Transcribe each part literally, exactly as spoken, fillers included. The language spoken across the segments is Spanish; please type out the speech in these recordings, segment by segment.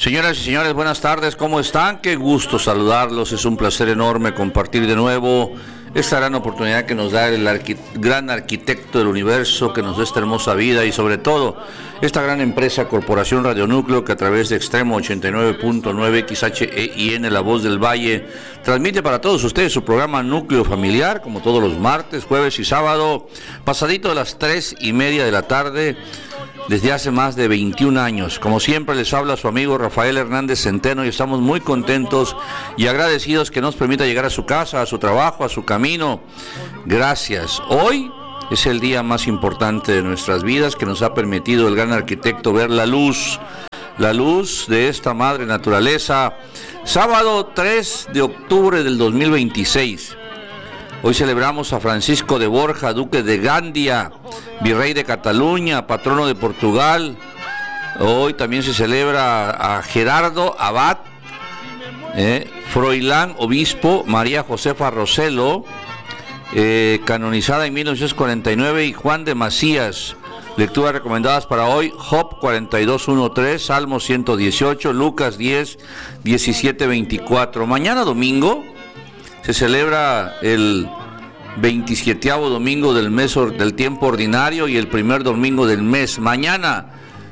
Señoras y señores, buenas tardes, ¿cómo están? Qué gusto saludarlos, es un placer enorme compartir de nuevo esta gran oportunidad que nos da el arqui- gran arquitecto del universo, que nos da esta hermosa vida y sobre todo esta gran empresa Corporación Radio Núcleo, que a través de Extremo ochenta y nueve punto nueve X H E I N La Voz del Valle transmite para todos ustedes su programa Núcleo Familiar, como todos los martes, jueves y sábado, pasadito de las tres y media de la tarde, desde hace más de veintiún años. Como siempre les habla su amigo Rafael Hernández Centeno y estamos muy contentos y agradecidos que nos permita llegar a su casa, a su trabajo, a su camino. Gracias. Hoy es el día más importante de nuestras vidas, que nos ha permitido el gran arquitecto ver la luz, la luz de esta madre naturaleza. Sábado tres de octubre del dos mil veintiséis. Hoy celebramos a Francisco de Borja, duque de Gandia, virrey de Cataluña, patrono de Portugal. Hoy también se celebra a Gerardo Abad, eh, Froilán, obispo, María Josefa Roselo, eh, canonizada en mil novecientos cuarenta y nueve, y Juan de Macías. Lecturas recomendadas para hoy: Job cuarenta y dos, uno, tres, Salmo ciento dieciocho, Lucas diez, diecisiete, veinticuatro. Mañana domingo se celebra el veintisieteavo domingo del mes del tiempo ordinario y el primer domingo del mes. Mañana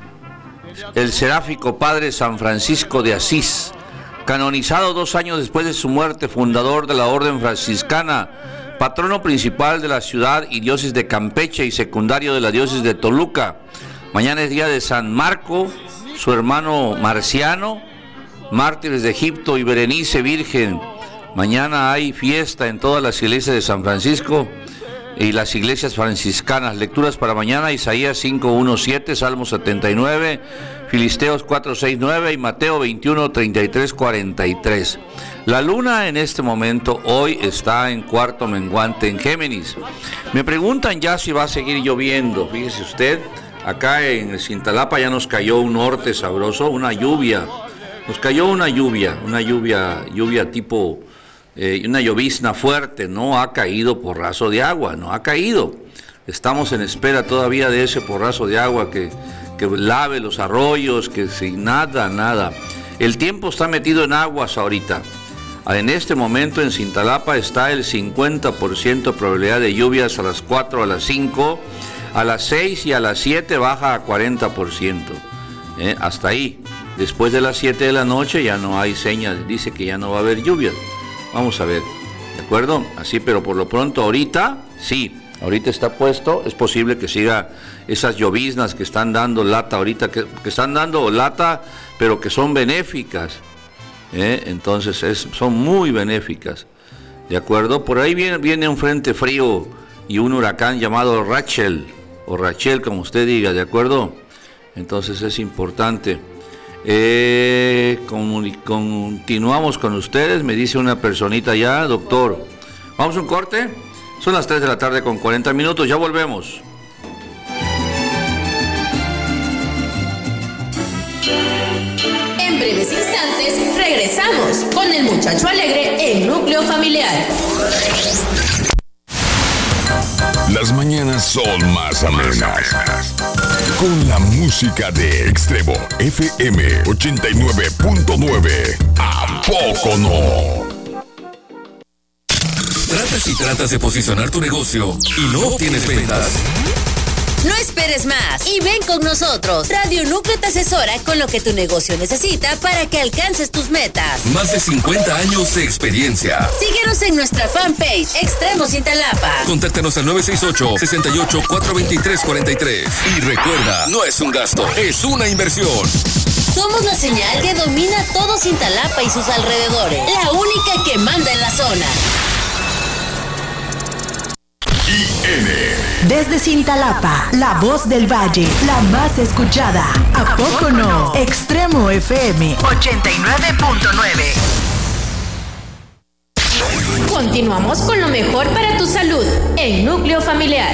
el seráfico padre San Francisco de Asís, canonizado dos años después de su muerte, fundador de la orden franciscana, patrono principal de la ciudad y diócesis de Campeche y secundario de la diócesis de Toluca. Mañana es día de San Marco, su hermano Marciano, mártires de Egipto, y Berenice Virgen. Mañana hay fiesta en todas las iglesias de San Francisco y las iglesias franciscanas. Lecturas para mañana: Isaías cinco, uno, siete, Salmo setenta y nueve, Filisteos cuatro, seis, nueve y Mateo veintiuno, treinta y tres, cuarenta y tres. La luna en este momento hoy está en cuarto menguante en Géminis. Me preguntan ya si va a seguir lloviendo. Fíjese usted, acá en Cintalapa ya nos cayó un norte sabroso, una lluvia. Nos cayó una lluvia, una lluvia, lluvia tipo... Eh, una llovizna fuerte. No ha caído porrazo de agua, no ha caído. Estamos en espera todavía de ese porrazo de agua que, que lave los arroyos, que sin nada, nada. El tiempo está metido en aguas ahorita. En este momento en Cintalapa está el cincuenta por ciento de probabilidad de lluvias a las cuatro, a las cinco, a las seis y a las siete baja a cuarenta por ciento. Eh, hasta ahí. Después de las siete de la noche ya no hay señas, dice que ya no va a haber lluvias. Vamos a ver, ¿de acuerdo? Así, pero por lo pronto ahorita, sí, ahorita está puesto, es posible que siga esas lloviznas que están dando lata ahorita, que, que están dando lata, pero que son benéficas, ¿eh? Entonces es, son muy benéficas, ¿de acuerdo? Por ahí viene, viene un frente frío y un huracán llamado Rachel, o Rachel, como usted diga, ¿de acuerdo? Entonces es importante. Eh, continuamos con ustedes, me dice una personita ya, doctor. Vamos a un corte, son las tres de la tarde con cuarenta minutos, ya volvemos. En breves instantes regresamos con el muchacho alegre en Núcleo Familiar. Las mañanas son más amenas con la música de Extremo F M ochenta y nueve punto nueve. ¿A poco no? ¿Tratas y tratas de posicionar tu negocio y no obtienes ventas? No esperes más y ven con nosotros. Radio Núcleo te asesora con lo que tu negocio necesita para que alcances tus metas. Más de cincuenta años de experiencia. Síguenos en nuestra fanpage Extremo Cintalapa. Contáctanos al nueve seis ocho, seis ocho, cuatro dos tres, cuatro tres. Y recuerda, no es un gasto, es una inversión. Somos la señal que domina todo Cintalapa y sus alrededores. La única que manda en la zona. I N. Desde Cintalapa, la voz del valle, la más escuchada. ¿A poco no? Extremo F M ochenta y nueve punto nueve. Continuamos con lo mejor para tu salud en Núcleo Familiar.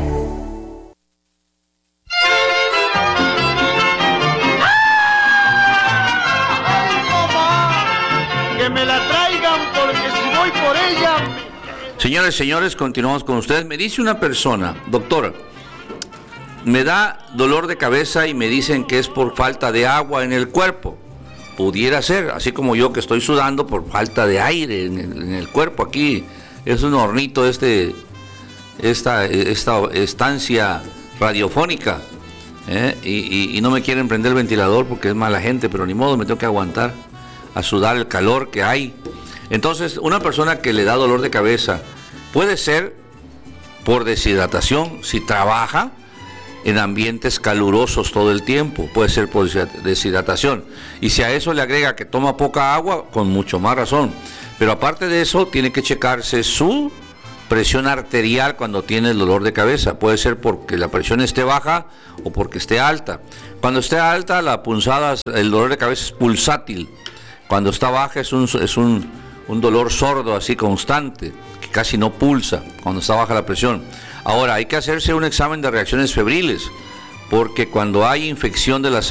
Que me la traigan porque si voy por ella... Señores, señores, continuamos con ustedes. Me dice una persona, doctor, me da dolor de cabeza y me dicen que es por falta de agua en el cuerpo. pudiera ser, así como yo que estoy sudando por falta de aire en el, en el cuerpo. Aquí es un hornito este, esta, esta estancia radiofónica, ¿eh? y, y, y no me quieren prender el ventilador porque es mala gente, pero ni modo, me tengo que aguantar a sudar el calor que hay. Entonces, una persona que le da dolor de cabeza puede ser por deshidratación, si trabaja en ambientes calurosos todo el tiempo, puede ser por deshidratación. Y si a eso le agrega que toma poca agua, con mucho más razón. Pero aparte de eso, tiene que checarse su presión arterial cuando tiene el dolor de cabeza. Puede ser porque la presión esté baja o porque esté alta. Cuando esté alta, la punzada, el dolor de cabeza es pulsátil. Cuando está baja es un, es un, un dolor sordo, así constante, que casi no pulsa cuando está baja la presión. Ahora, hay que hacerse un examen de reacciones febriles, porque cuando hay infección de las